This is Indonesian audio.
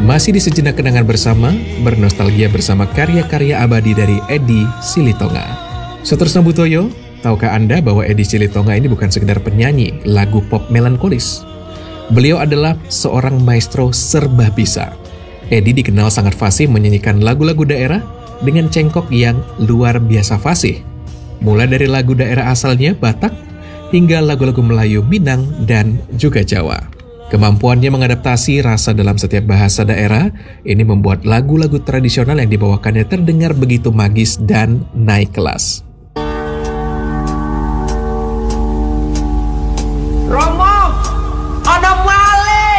Masih di sejenak kenangan bersama, bernostalgia bersama karya-karya abadi dari Edi Silitonga. Saudara Butoyo, tahukah Anda bahwa Edi Silitonga ini bukan sekedar penyanyi lagu pop melankolis? Beliau adalah seorang maestro serba bisa. Edi dikenal sangat fasih menyanyikan lagu-lagu daerah dengan cengkok yang luar biasa fasih. Mulai dari lagu daerah asalnya Batak, hingga lagu-lagu Melayu, Minang, dan juga Jawa. Kemampuannya mengadaptasi rasa dalam setiap bahasa daerah ini membuat lagu-lagu tradisional yang dibawakannya terdengar begitu magis dan naik kelas.